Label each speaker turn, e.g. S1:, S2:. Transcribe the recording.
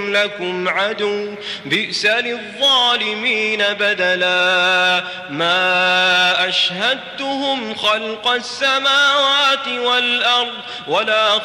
S1: إنهم لكم عدو بئس للظالمين بدلا ما أشهدتهم خلق السماوات والأرض ولا